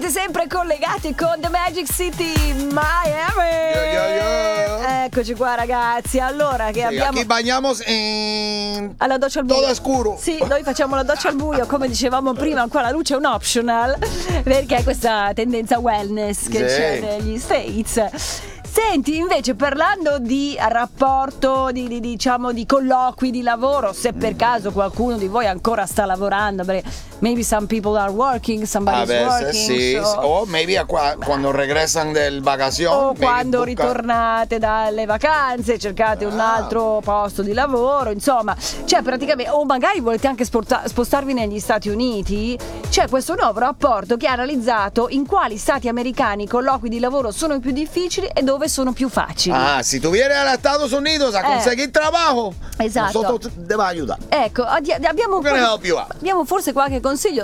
Siete sempre collegati con The Magic City Miami. Eccoci qua ragazzi. Allora che abbiamo... Aquí bañamos en... alla doccia al buio. Todo oscuro. Sì, noi facciamo la doccia al buio, come dicevamo prima, qua la luce è un optional, perché è questa tendenza wellness che c'è negli States. Senti, invece, parlando di rapporto, diciamo di colloqui di lavoro, se per caso qualcuno di voi ancora sta lavorando, perché maybe some people are working, somebody's working. Sí. So, O maybe quando regresan del vacación. o quando ritornate dalle vacanze, cercate un altro posto di lavoro, insomma, cioè praticamente, o magari volete anche spostarvi negli Stati Uniti, c'è questo nuovo rapporto che ha analizzato in quali stati americani i colloqui di lavoro sono i più difficili e dove sono più facili. Si tu vienes a Estados Unidos a conseguir trabajo, esatto, nosotros te va a ayudar. Ecco, abbiamo forse qualche consiglio.